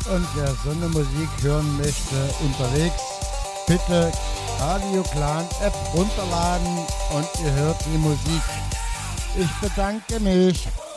Und wer so eine Musik hören möchte unterwegs, bitte Radio Clan App runterladen und ihr hört die Musik. Ich bedanke mich.